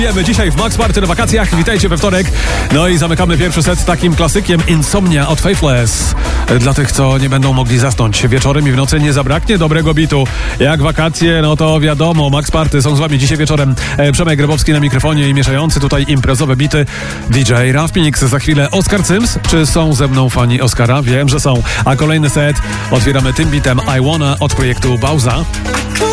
Wiemy dzisiaj w Max Party na wakacjach. Witajcie we wtorek. No i zamykamy pierwszy set takim klasykiem Insomnia od Faithless. Dla tych, co nie będą mogli zasnąć wieczorem i w nocy, nie zabraknie dobrego bitu. Jak wakacje, no to wiadomo, Max Party są z wami dzisiaj wieczorem. Przemek Grabowski na mikrofonie i mieszający tutaj imprezowe bity DJ Raf Mix. Za chwilę Oskar Cyms. Czy są ze mną fani Oskara? Wiem, że są. A kolejny set otwieramy tym bitem I Wanna od projektu Bauza.